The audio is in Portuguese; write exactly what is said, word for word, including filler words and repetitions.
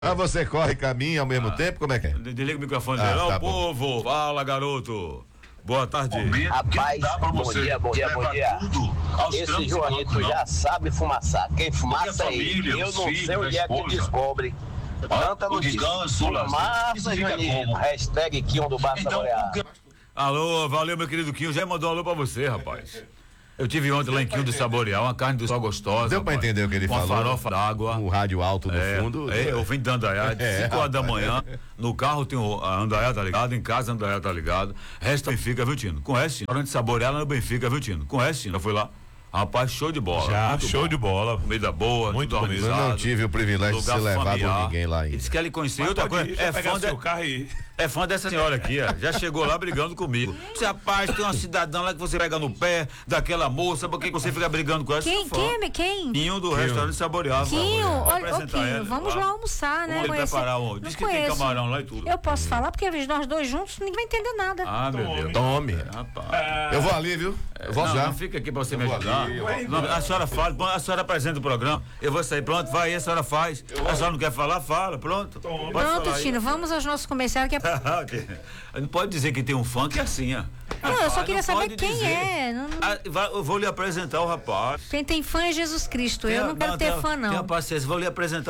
Ah, você corre e caminha ao mesmo ah, tempo? Como é que é? Desliga o microfone dele. Ah, tá, o povo, fala, garoto. Boa tarde. Rapaz, bom dia, bom dia, bom dia. Esse Joanito já sabe fumaçar. Quem fumaça é ele. Eu não sei onde é que descobre tanta notícia. Fumaça, Joanito. Hashtag Quinho do Bar Saborear. Alô, valeu, meu querido Quinho. Já mandou um alô pra você, rapaz. Eu tive ontem lá em Quinho do Saborear, uma carne do sol gostosa. Deu pra rapaz, entender o que ele com falou? Com a farofa d'água. O rádio alto no é, fundo. É, eu vim de Andaiá, é, cinco horas da manhã. No carro tem o a Andaiá, tá ligado? Em casa, Andaiá, tá ligado? Resta Benfica, viu, Tino? Conhece, Tino? Restaurante Saborear lá no Benfica, viu, Tino? Conhece, Tino? Eu fui lá. Rapaz, show de bola. Já, muito show bom. de bola. Comida boa, muito tudo organizado. Eu não tive o privilégio de ser levado familiar. por ninguém lá ainda. Eles querem conhecer outra coisa. Ir, é, fã seu de, carro e... é fã dessa senhora aqui, ó. Já chegou lá brigando comigo. Você, rapaz, tem uma cidadã lá que você pega no pé daquela moça, por que você fica brigando com essa? Quem, quem, quem? Quinho do Quinho. Restaurante Saborear. Quinho, olha, ô Quinho, vamos lá almoçar, né? Vamos preparar um. Diz que tem camarão lá e tudo. Eu posso falar, porque nós dois juntos, ninguém vai entender nada. Ah, meu Deus. Tome. É, rapaz. Eu vou ali, viu? Eu vou não, já. Não fica aqui pra você eu me ajudar. Ali, não, a senhora fala, a senhora apresenta o programa, eu vou sair, pronto, vai aí, a senhora faz. Eu a senhora não quer falar, fala, pronto. Pronto, Tino, vamos aos nossos comerciais. Que é... Não pode dizer que tem um funk assim, ó. Não, eu só queria saber quem dizer. é. Não, não... Ah, vai, eu vou lhe apresentar o rapaz. Quem tem fã é Jesus Cristo, eu não quero não, ter tenha, fã, não. Tenha paciência, vou lhe apresentar.